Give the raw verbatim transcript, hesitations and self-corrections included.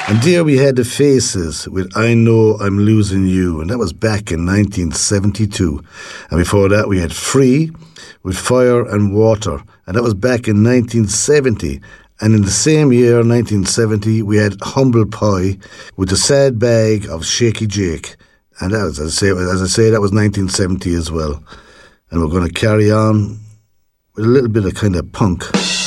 And there we had the Faces with I Know I'm Losing You, and that was back in nineteen seventy-two. And before that we had Free with Fire and Water, and that was back in nineteen seventy. And in the same year, nineteen seventy, we had Humble Pie with The Sad Bag of Shaky Jake. And that was, as I say, as I say, that was nineteen seventy as well. And we're going to carry on with a little bit of kind of punk.